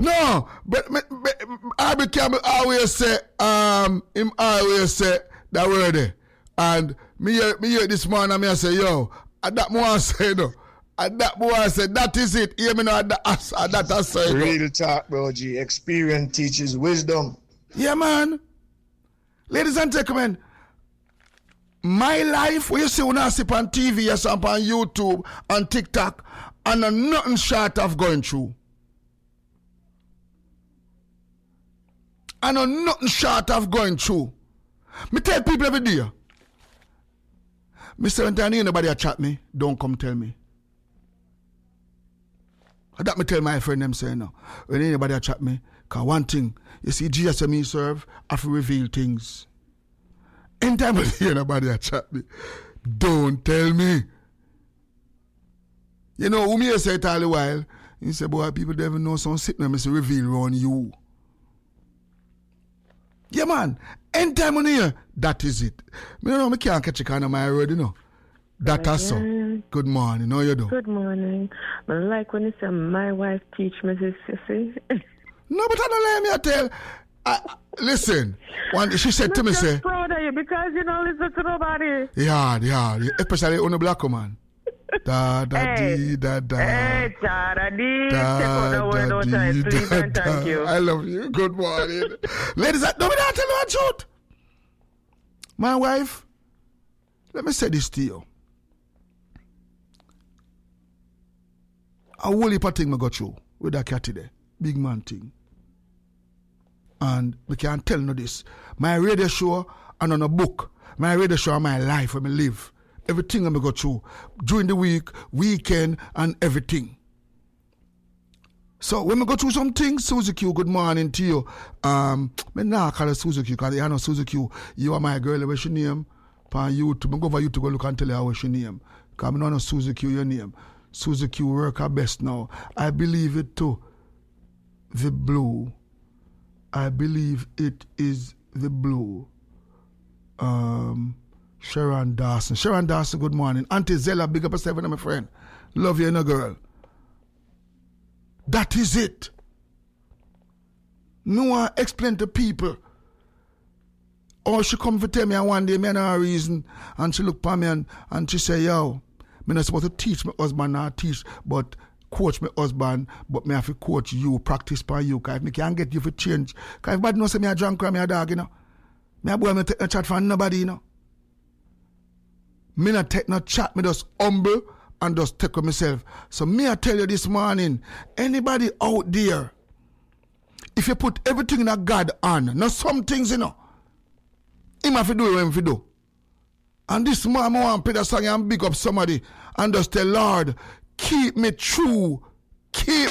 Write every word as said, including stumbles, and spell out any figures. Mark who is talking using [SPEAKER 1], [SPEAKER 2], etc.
[SPEAKER 1] No, but, but, but Albie Campbell always say, um, him always say that word there. And me hear, me hear this morning and me I say, yo, and that more I say no. And that more I say, that is it. Hear me now, that, that I say.
[SPEAKER 2] Real talk, bro, G. Experience teaches wisdom.
[SPEAKER 1] Yeah, man. Ladies and gentlemen, my life, where you see when I see on T V or something on YouTube and TikTok, and I'm nothing short of going through. And I'm nothing short of going through. Me tell people every day. Me say when time nobody a chat me, don't come tell me. That me tell my friend them say no. When anybody a chat me, cause one thing, you see Jesus and me serve, I have to reveal things. Anytime I hear nobody a chat me, don't tell me. You know, who me say it all the while, he say, boy, people don't even know some sickness, me say reveal around you. Yeah, man. Anytime I hear, that is it. Me don't know, me can't catch a kind of my road, you know. That is so. Good morning. How you do?
[SPEAKER 3] Good morning. I like when you say my wife teach me this, you see.
[SPEAKER 1] No, but I don't let me I tell. I, listen, one, she said to me, say,
[SPEAKER 3] I'm proud of you because you don't listen to nobody.
[SPEAKER 1] Yeah, yeah, especially on the black woman. Da da
[SPEAKER 3] hey,
[SPEAKER 1] dee da da.
[SPEAKER 3] Hey, da da dee. Take out the word out time, please, and thank you.
[SPEAKER 1] I love you. Good morning. Ladies, no, me not tell you the truth. My wife, let me say this to you. A whole heap of thing I got through with that cat today. Big man thing. And we can't tell no this. My radio show and on a book. My radio show and my life where I live. Everything I go through. During the week, weekend, and everything. So when we go through some things, Susie Q, good morning to you. Um, I now call her Susie Q because I know Susie Q, you are my girl, what's your name? On YouTube. I go over YouTube, go look and tell her what's your name. Because I don't know Susie Q, your name. Susie Q work her best now. I believe it too. The blue. I believe it is the blue. Um, Sharon Dawson. Sharon Dawson, good morning. Auntie Zella, big up yourself, my friend. Love you, no girl. That is it. No one explain to people. Or she come to tell me one day, me no reason, and she look at me and, and she say, yo, I'm not supposed to teach my husband, not teach, but coach my husband, but me have to coach you, practice by you, because I can't get you for change. Because everybody knows me a drunk or me a dog, you know. Me a boy, me take no chat from nobody, you know. Me not take no chat, me just humble and just take with myself. So me I tell you this morning, anybody out there, if you put everything in God on, not some things, you know, him have to do what he have to do. And this morning I want to play the song and big up somebody and just tell Lord, keep me true, keep